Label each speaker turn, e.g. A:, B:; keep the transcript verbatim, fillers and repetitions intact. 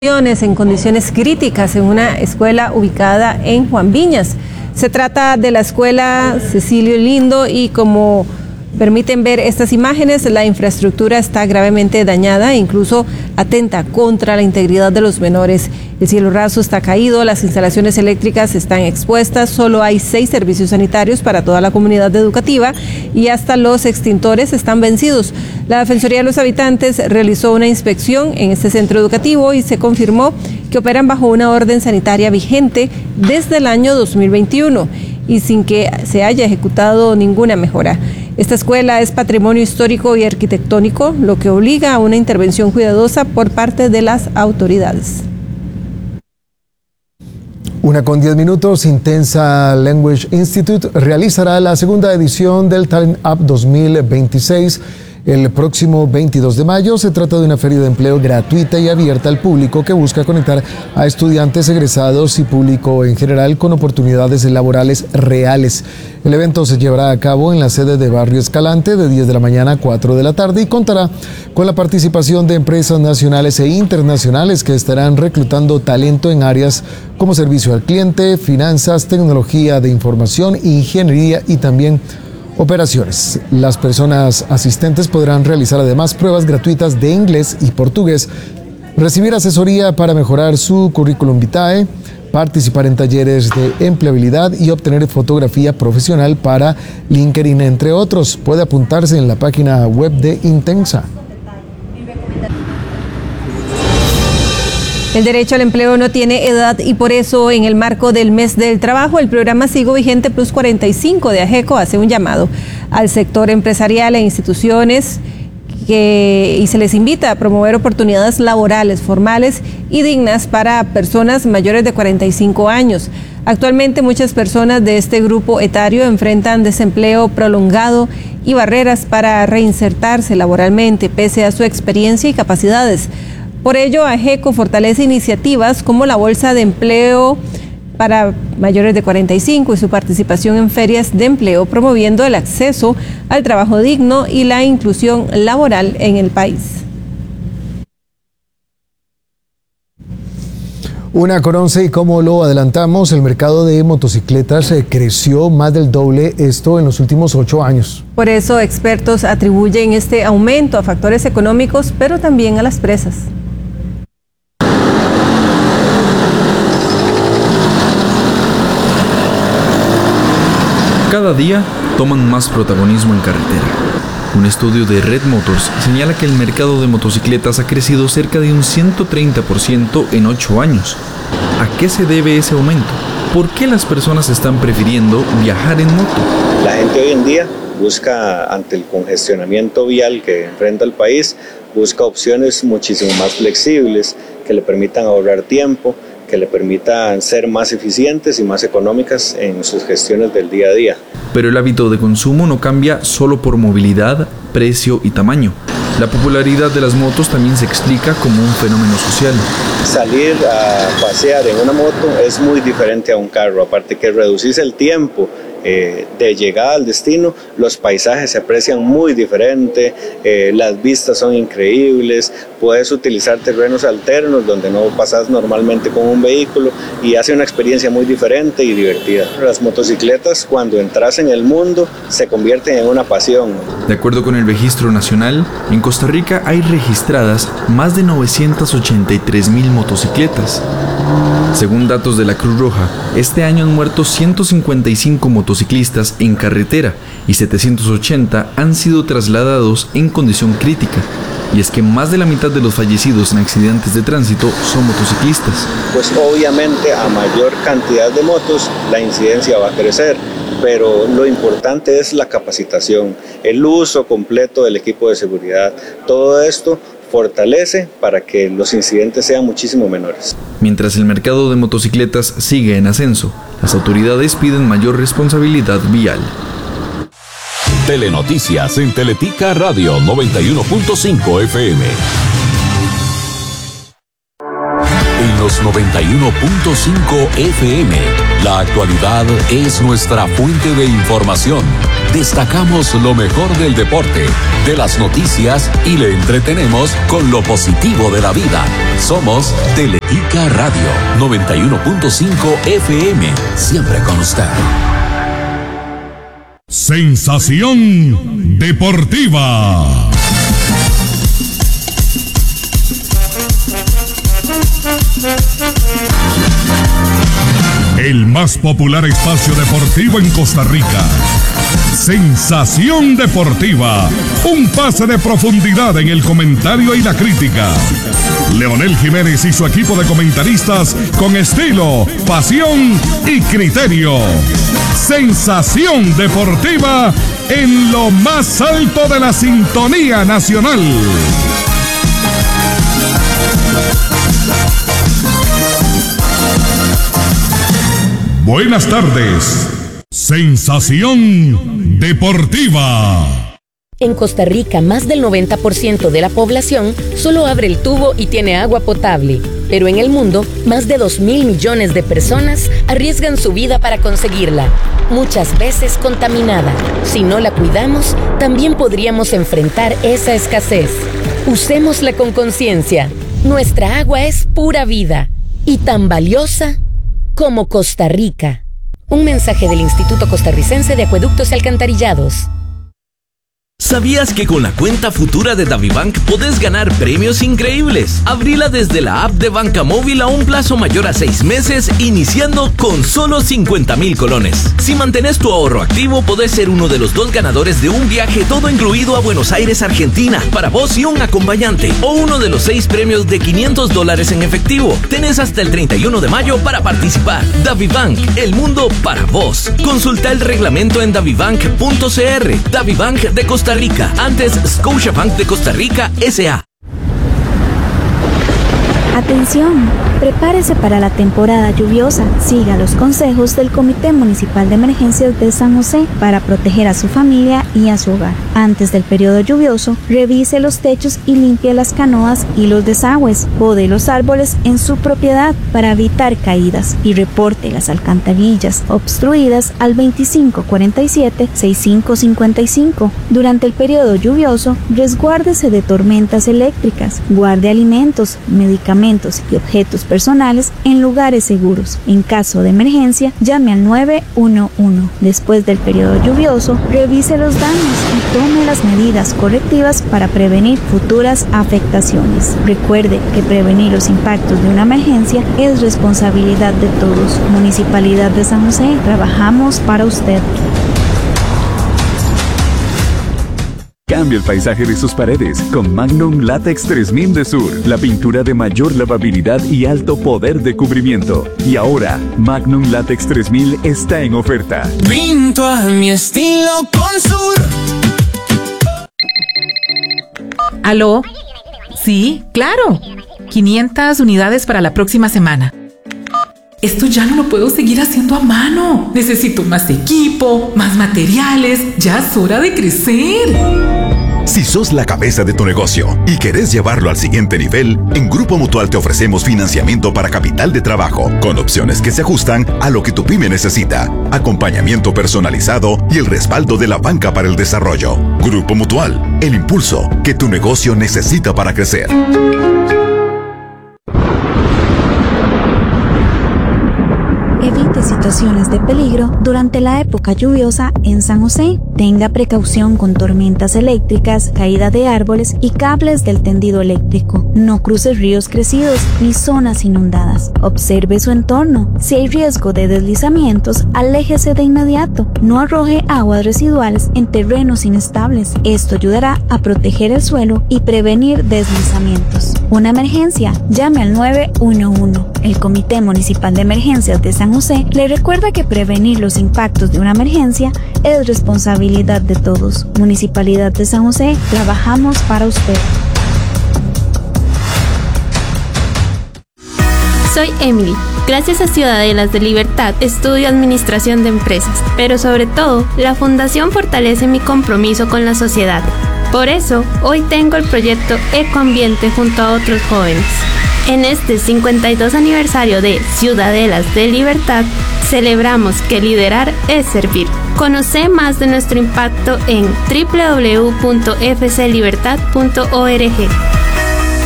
A: en condiciones críticas en una escuela ubicada en Juan Viñas. Se trata de la escuela Cecilio Lindo y como permiten ver estas imágenes, la infraestructura está gravemente dañada e incluso atenta contra la integridad de los menores. El cielo raso está caído, las instalaciones eléctricas están expuestas, solo hay seis servicios sanitarios para toda la comunidad educativa y hasta los extintores están vencidos. La Defensoría de los Habitantes realizó una inspección en este centro educativo y se confirmó que operan bajo una orden sanitaria vigente desde el año dos mil veintiuno y sin que se haya ejecutado ninguna mejora. Esta escuela es patrimonio histórico y arquitectónico, lo que obliga a una intervención cuidadosa por parte de las autoridades.
B: Una con diez minutos, Intensa Language Institute realizará la segunda edición del Talent Up dos mil veintiséis el próximo veintidós de mayo. Se trata de una feria de empleo gratuita y abierta al público que busca conectar a estudiantes, egresados y público en general con oportunidades laborales reales. El evento se llevará a cabo en la sede de Barrio Escalante de diez de la mañana a cuatro de la tarde y contará con la participación de empresas nacionales e internacionales que estarán reclutando talento en áreas como servicio al cliente, finanzas, tecnología de información, ingeniería y también operaciones. Las personas asistentes podrán realizar además pruebas gratuitas de inglés y portugués, recibir asesoría para mejorar su currículum vitae, participar en talleres de empleabilidad y obtener fotografía profesional para LinkedIn, entre otros. Puede apuntarse en la página web de Intensa.
A: El derecho al empleo no tiene edad y por eso en el marco del mes del trabajo el programa Sigo Vigente Plus cuarenta y cinco de AGECO hace un llamado al sector empresarial e instituciones que, y se les invita a promover oportunidades laborales formales y dignas para personas mayores de cuarenta y cinco años. Actualmente muchas personas de este grupo etario enfrentan desempleo prolongado y barreras para reinsertarse laboralmente pese a su experiencia y capacidades. Por ello, AGECO fortalece iniciativas como la Bolsa de Empleo para mayores de cuarenta y cinco y su participación en ferias de empleo, promoviendo el acceso al trabajo digno y la inclusión laboral en el país.
B: Una con once y como lo adelantamos, el mercado de motocicletas creció más del doble, esto en los últimos ocho años.
A: Por eso expertos atribuyen este aumento a factores económicos, pero también a las presas.
C: Cada día toman más protagonismo en carretera. Un estudio de Red Motors señala que el mercado de motocicletas ha crecido cerca de un ciento treinta por ciento en ocho años. ¿A qué se debe ese aumento? ¿Por qué las personas están prefiriendo viajar en moto?
D: La gente hoy en día busca, ante el congestionamiento vial que enfrenta el país, busca opciones muchísimo más flexibles que le permitan ahorrar tiempo, que le permitan ser más eficientes y más económicas en sus gestiones del día a día.
C: Pero el hábito de consumo no cambia solo por movilidad, precio y tamaño. La popularidad de las motos también se explica como un fenómeno social.
D: Salir a pasear en una moto es muy diferente a un carro, aparte que reducirse el tiempo Eh, de llegada al destino, los paisajes se aprecian muy diferente, eh, las vistas son increíbles, puedes utilizar terrenos alternos donde no pasas normalmente con un vehículo y hace una experiencia muy diferente y divertida. Las motocicletas, cuando entras en el mundo, se convierten en una pasión.
C: De acuerdo con el Registro Nacional, en Costa Rica hay registradas más de novecientas ochenta y tres mil motocicletas. Según datos de la Cruz Roja, este año han muerto ciento cincuenta y cinco motociclistas en carretera y setecientos ochenta han sido trasladados en condición crítica. Y es que más de la mitad de los fallecidos en accidentes de tránsito son motociclistas.
D: Pues obviamente a mayor cantidad de motos la incidencia va a crecer, pero lo importante es la capacitación, el uso completo del equipo de seguridad. Todo esto fortalece para que los incidentes sean muchísimo menores.
C: Mientras el mercado de motocicletas sigue en ascenso, las autoridades piden mayor responsabilidad vial.
E: Telenoticias en Teletica Radio noventa y uno punto cinco F M. En los noventa y uno punto cinco F M La actualidad es nuestra fuente de información. Destacamos lo mejor del deporte, de las noticias y le entretenemos con lo positivo de la vida. Somos Teletica Radio noventa y uno punto cinco F M, siempre con usted.
F: Sensación deportiva. El más popular espacio deportivo en Costa Rica. Sensación deportiva. Un pase de profundidad en el comentario y la crítica. Leonel Jiménez y su equipo de comentaristas con estilo, pasión y criterio. Sensación deportiva en lo más alto de la sintonía nacional. Buenas tardes. Sensación deportiva.
G: En Costa Rica, más del noventa por ciento de la población solo abre el tubo y tiene agua potable. Pero en el mundo, más de dos mil millones de personas arriesgan su vida para conseguirla, muchas veces contaminada. Si no la cuidamos, también podríamos enfrentar esa escasez. Usémosla con conciencia. Nuestra agua es pura vida y tan valiosa como Costa Rica. Un mensaje del Instituto Costarricense de Acueductos y Alcantarillados.
H: ¿Sabías que con la cuenta futura de DaviBank podés ganar premios increíbles? Abrila desde la app de Banca Móvil a un plazo mayor a seis meses, iniciando con solo cincuenta mil colones. Si mantenés tu ahorro activo, podés ser uno de los dos ganadores de un viaje todo incluido a Buenos Aires, Argentina, para vos y un acompañante, o uno de los seis premios de quinientos dólares en efectivo. Tenés hasta el treinta y uno de mayo para participar. DaviBank, el mundo para vos. Consulta el reglamento en davibank punto c r. DaviBank de Costa Rica, antes Scotiabank de Costa Rica S A
I: Atención, prepárese para la temporada lluviosa. Siga los consejos del Comité Municipal de Emergencias de San José para proteger a su familia y a su hogar. Antes del periodo lluvioso, revise los techos y limpie las canoas y los desagües. Pode los árboles en su propiedad para evitar caídas y reporte las alcantarillas obstruidas al veinticinco cuarenta y siete, sesenta y cinco cincuenta y cinco. Durante el periodo lluvioso, resguárdese de tormentas eléctricas. Guarde alimentos, medicamentos y objetos personales en lugares seguros. En caso de emergencia, llame al nueve uno uno. Después del periodo lluvioso, revise los daños y tome las medidas correctivas para prevenir futuras afectaciones. Recuerde que prevenir los impactos de una emergencia es responsabilidad de todos. Municipalidad de San José, trabajamos para usted.
J: Cambia el paisaje de sus paredes con Magnum Latex tres mil de Sur, la pintura de mayor lavabilidad y alto poder de cubrimiento. Y ahora, Magnum Latex tres mil está en oferta.
K: Pinto a mi estilo con Sur.
L: ¿Aló? Sí, claro. quinientas unidades para la próxima semana. Esto ya no lo puedo seguir haciendo a mano. Necesito más equipo, más materiales. Ya es hora de crecer.
M: Si sos la cabeza de tu negocio y querés llevarlo al siguiente nivel, en Grupo Mutual te ofrecemos financiamiento para capital de trabajo, con opciones que se ajustan a lo que tu pyme necesita, acompañamiento personalizado y el respaldo de la banca para el desarrollo. Grupo Mutual, el impulso que tu negocio necesita para crecer.
I: Evite situaciones de peligro durante la época lluviosa en San José. Tenga precaución con tormentas eléctricas, caída de árboles y cables del tendido eléctrico. No cruce ríos crecidos ni zonas inundadas. Observe su entorno. Si hay riesgo de deslizamientos, aléjese de inmediato. No arroje aguas residuales en terrenos inestables. Esto ayudará a proteger el suelo y prevenir deslizamientos. Una emergencia, llame al nueve uno uno. El Comité Municipal de Emergencias de San José le recuerda que prevenir los impactos de una emergencia es responsabilidad de todos. Municipalidad de San José, trabajamos para usted.
N: Soy Emily. Gracias a Ciudadelas de Libertad estudio Administración de Empresas, pero sobre todo, la Fundación fortalece mi compromiso con la sociedad. Por eso, hoy tengo el proyecto Ecoambiente junto a otros jóvenes. En este cincuenta y dos aniversario de Ciudadelas de Libertad, celebramos que liderar es servir. Conoce más de nuestro impacto en doble u doble u doble u punto f c libertad punto org.